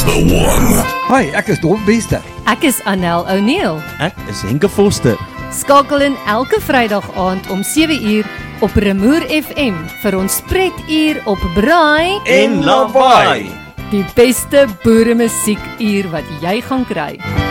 the one. Hi, ek is Dolf Bester. Ek is Annel O'Neil. Ek is Henke Foster. Skakel in elke Vrydag aand om 7uur op Remoer FM vir ons spretuur op Braai En Lawaai. Die beste boere musiekuur wat jy gaan kry.